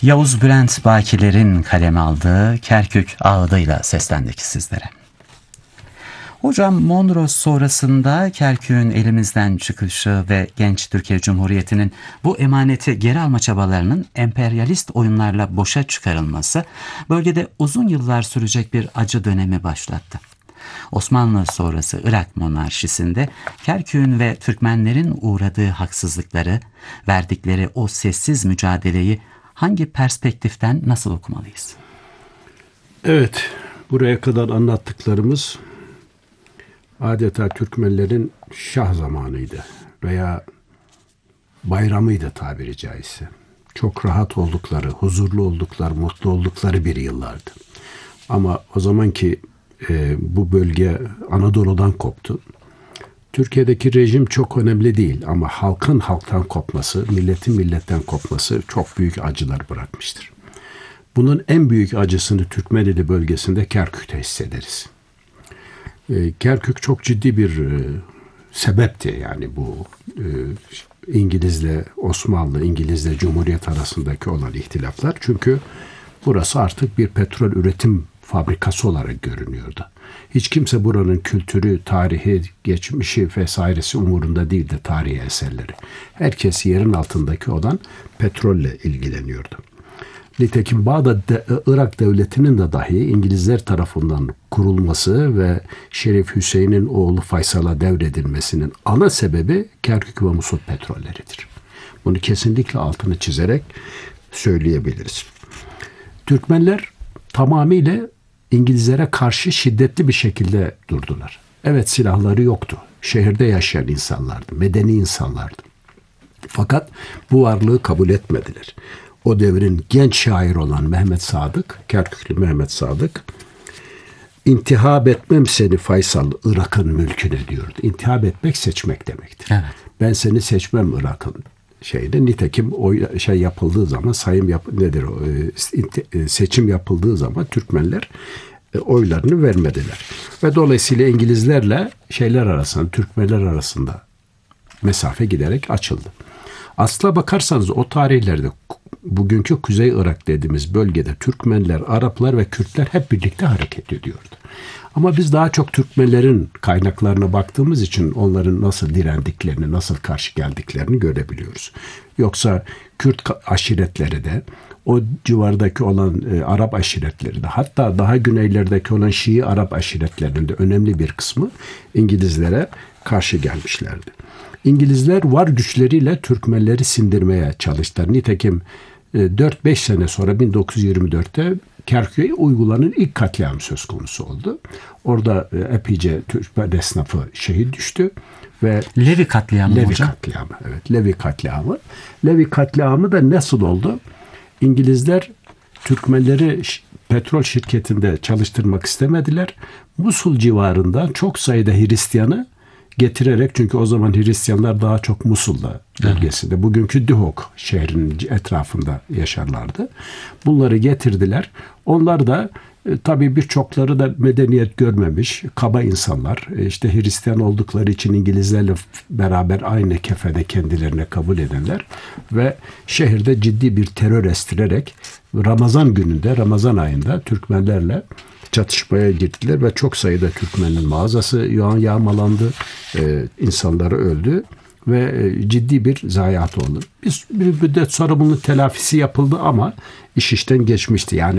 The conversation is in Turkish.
Yavuz Bülent Bakiler'in kaleme aldığı Kerkük Ağıdı'yla seslendik sizlere. Hocam, Mondros sonrasında Kerkük'ün elimizden çıkışı ve genç Türkiye Cumhuriyeti'nin bu emaneti geri alma çabalarının emperyalist oyunlarla boşa çıkarılması bölgede uzun yıllar sürecek bir acı dönemi başlattı. Osmanlı sonrası Irak monarşisinde Kerkük'ün ve Türkmenlerin uğradığı haksızlıkları, verdikleri o sessiz mücadeleyi hangi perspektiften nasıl okumalıyız? Evet, buraya kadar anlattıklarımız adeta Türkmenlerin şah zamanıydı veya bayramıydı tabiri caizse. Çok rahat oldukları, huzurlu oldukları, mutlu oldukları bir yıllardı. Ama o zamanki bu bölge Anadolu'dan koptu. Türkiye'deki rejim çok önemli değil ama halkın halktan kopması, milletin milletten kopması çok büyük acılar bırakmıştır. Bunun en büyük acısını Türkmeneli bölgesinde Kerkük'te hissederiz. Kerkük çok ciddi bir sebepti, yani bu İngilizle Osmanlı, İngilizle Cumhuriyet arasındaki olan ihtilaflar. Çünkü burası artık bir petrol üretim fabrikası olarak görünüyordu. Hiç kimse buranın kültürü, tarihi, geçmişi vesairesi umurunda değildi, tarihi eserleri. Herkes yerin altındaki olan petrolle ilgileniyordu. Nitekim Bağdat Irak Devleti'nin de dahi İngilizler tarafından kurulması ve Şerif Hüseyin'in oğlu Faysal'a devredilmesinin ana sebebi Kerkük ve Musul petrolleridir. Bunu kesinlikle altını çizerek söyleyebiliriz. Türkmenler tamamıyla İngilizlere karşı şiddetli bir şekilde durdular. Evet, silahları yoktu. Şehirde yaşayan insanlardı, medeni insanlardı. Fakat bu varlığı kabul etmediler. O devrin genç şair olan Mehmet Sadık, Kerküklü Mehmet Sadık, "İntihab etmem seni Faysal, Irak'ın mülküne" diyordu. İntihab etmek seçmek demektir. Evet. Ben seni seçmem Irak'ın şeyde. Nitekim o yapıldığı zaman, seçim yapıldığı zaman Türkmenler oylarını vermediler. Ve dolayısıyla İngilizlerle Türkmenler arasında mesafe giderek açıldı. Aslına bakarsanız o tarihlerde bugünkü Kuzey Irak dediğimiz bölgede Türkmenler, Araplar ve Kürtler hep birlikte hareket ediyordu. Ama biz daha çok Türkmenlerin kaynaklarına baktığımız için onların nasıl direndiklerini, nasıl karşı geldiklerini görebiliyoruz. Yoksa Kürt aşiretleri de, o civardaki olan Arap aşiretleri de, hatta daha güneylerdeki olan Şii Arap aşiretlerinin de önemli bir kısmı İngilizlere karşı gelmişlerdi. İngilizler var güçleriyle Türkmenleri sindirmeye çalıştılar. Nitekim 4-5 sene sonra 1924'te Kerkük'e uygulanan ilk katliam söz konusu oldu. Orada epeyce Türkmen esnafı şehit düştü ve Levi katliamı hocam. Levi katliamı. Levi katliamı da nasıl oldu? İngilizler Türkmenleri petrol şirketinde çalıştırmak istemediler. Musul civarından çok sayıda Hristiyanı getirerek, çünkü o zaman Hristiyanlar daha çok Musul'da bölgesinde, bugünkü Duhok şehrinin etrafında yaşarlardı. Bunları getirdiler. Onlar da tabii birçokları da medeniyet görmemiş, kaba insanlar. İşte Hristiyan oldukları için İngilizlerle beraber aynı kefede kendilerine kabul edenler ve şehirde ciddi bir terör estirerek Ramazan gününde, Ramazan ayında Türkmenlerle çatışmaya girdiler ve çok sayıda Türkmen'in mağazası yağmalandı, insanları öldü ve ciddi bir zayiat oldu. Bir müddet sonra bunun telafisi yapıldı ama iş işten geçmişti. Yani